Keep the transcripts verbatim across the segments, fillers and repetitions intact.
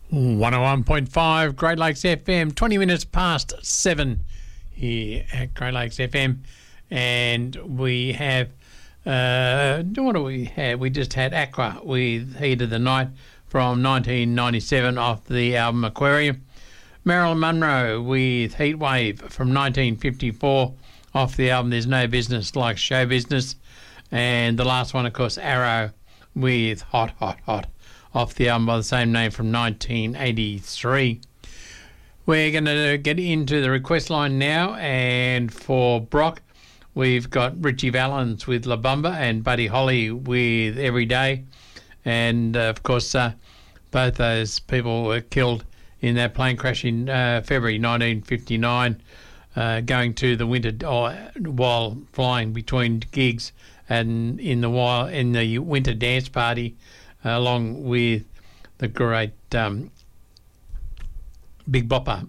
one oh one point five Great Lakes F M, twenty minutes past seven here at Great Lakes F M. And we have, uh, what do we have? We just had Aqua with Heat of the Night from nineteen ninety-seven off the album Aquarium. Marilyn Monroe with Heat Wave from nineteen fifty-four off the album There's No Business Like Show Business. And the last one, of course, Arrow with Hot, Hot, Hot off the album by the same name from nineteen eighty-three. We're going to get into the request line now, and for Brock, we've got Richie Valens with La Bamba and Buddy Holly with Every Day. And, uh, of course, uh, both those people were killed in that plane crash in uh, February nineteen fifty-nine, uh, going to the winter, or while flying between gigs and in the while in the winter dance party, uh, along with the great um, Big Bopper.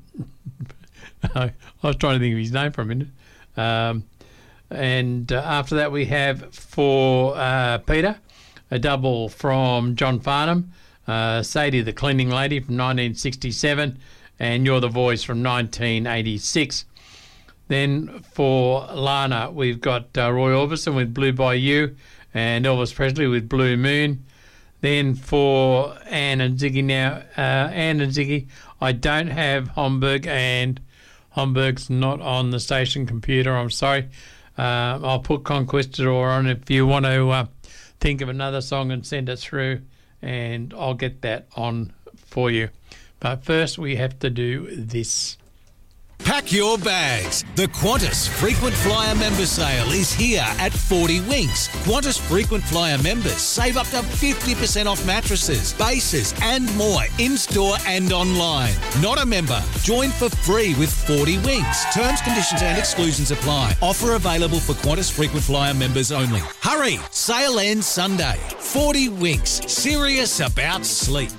I was trying to think of his name for a minute. Um, and uh, after that, we have for uh, Peter, a double from John Farnham, uh, Sadie the Cleaning Lady from nineteen sixty-seven, and You're the Voice from nineteen eighty-six. Then for Lana, we've got uh, Roy Orbison with Blue by You and Elvis Presley with Blue Moon. Then for Anne and Ziggy now, uh, Anne and Ziggy, I don't have Homburg, and Homburg's not on the station computer, I'm sorry. Uh, I'll put Conquistador on if you want to uh, think of another song and send it through, and I'll get that on for you. But first we have to do this. Pack your bags. The Qantas Frequent Flyer Member Sale is here at forty Winks. Qantas Frequent Flyer members save up to fifty percent off mattresses, bases and more in-store and online. Not a member? Join for free with forty Winks. Terms, conditions and exclusions apply. Offer available for Qantas Frequent Flyer members only. Hurry! Sale ends Sunday. forty Winks. Serious about sleep.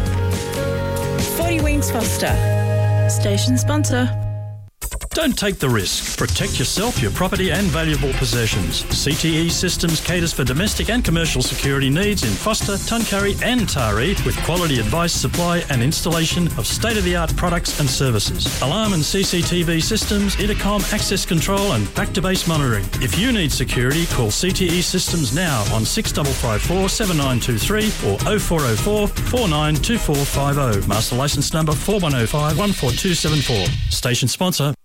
forty Winks Foster. Station sponsor. Don't take the risk. Protect yourself, your property and valuable possessions. C T E Systems caters for domestic and commercial security needs in Foster, Tuncurry and Taree, with quality advice, supply and installation of state-of-the-art products and services. Alarm and C C T V systems, intercom, access control and back-to-base monitoring. If you need security, call C T E Systems now on six five five four, seven nine two three or oh four oh four, four nine two four five oh. Master licence number four one oh five, one four two seven four. Station sponsor.